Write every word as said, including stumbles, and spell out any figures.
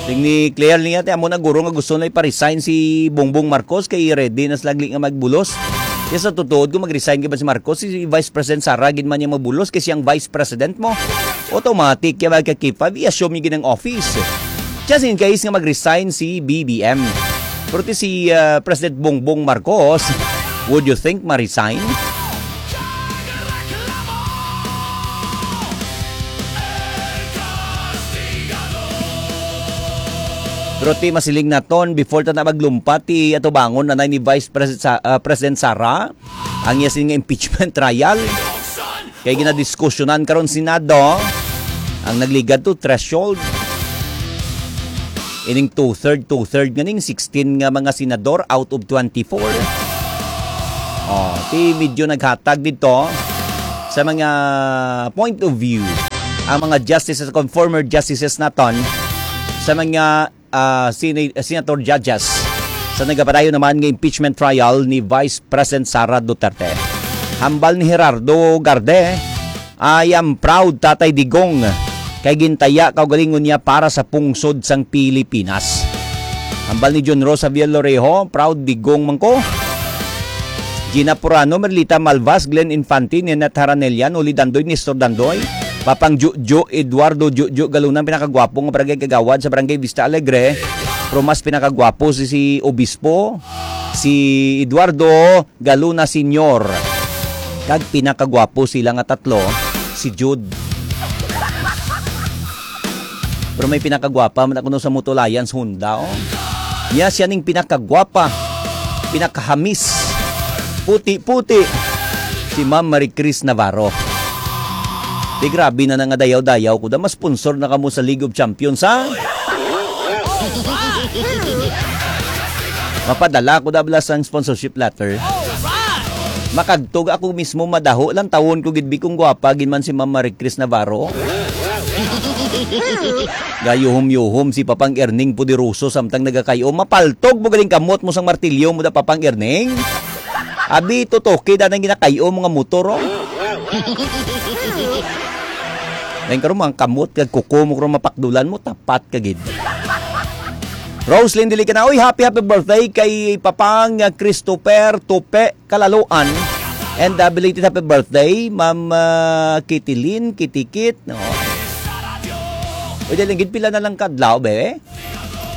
Ting ni Claire niya, amo na guro nga gusto na iparesign si Bongbong Marcos kay ready na slagli nga magbulos. Kaya sa tutuod kung mag-resign ka ba si Marcos, si Vice President Sara, gin man niya mabulos kasi ang Vice President mo. Automatic kaya magka-keep five, i-assume niya ng office. Just in case nga mag-resign si B B M. Pero si uh, President Bongbong Marcos, would you think ma-resign? Pero ti masiling na ton, before ta na maglumpat, ti ato bangon na ni Vice President, uh, President Sara, ang yasin nga impeachment trial. Kaya ginadiskusyonan karon Senado, ang nagligad to threshold. Ining two-third, two-third nga ning sixteen nga mga senador out of twenty-four. Oh, ti medyo naghatag dito sa mga point of view. Ang mga justices, former justices naton, sa mga Uh, sen- senator judges sa nagapadayo naman ng impeachment trial ni Vice President Sara Duterte. Hambal ni Gerardo Garde, I am proud Tatay Digong kay gintaya kaugalingon niya para sa pungsod sang Pilipinas. Hambal ni John Rosa Villarejo, proud Digong mangko. Gina Purano, Merlita Malvas, Glenn Infante, Nenat Haranelian, Uli Dandoy, Nestor Dandoy, Papang Jujo, Eduardo Jujo Galunan, pinakagwapo ng barangay Kagawad sa barangay Vista Alegre. Pero mas pinakagwapo si, si Obispo, si Eduardo Galuna Senior. Kag pinakagwapo sila nga tatlo, si Jude. Pero may pinakagwapa, man ako no sa Mutulayan, Honda. Oh. Niya siya ning pinakagwapa, pinakahamis, puti-puti, si Ma'am Marie Chris Navarro. Di grabe na nga dayaw-dayaw ko da mas sponsor na kamo sa League of Champions ha. Mapadala ko da bala sang sponsorship letter. Makagtog ako mismo madaho lang tawon ko gidbi kong gwapa ginman si Ma'am Marie Chris Navarro. Gayuhom-yuhom si Papang Erning Pudiroso samtang nagakayo mapaltog mo galing kamot mo sang martilyo mo da Papang Erning. Abi totoke da nang ginakayo mga motor oh. Ngayon karon mga kamot kag kuko mo karon mapakdulan mo tapat kagid. Roslyn dili ka na, oy happy happy birthday kay Papang Christopher Tupe Kalaluan and uh, belated happy birthday Ma'am uh, Kitilin Kitikit no. Oy dili gid pila na lang kadlaw be.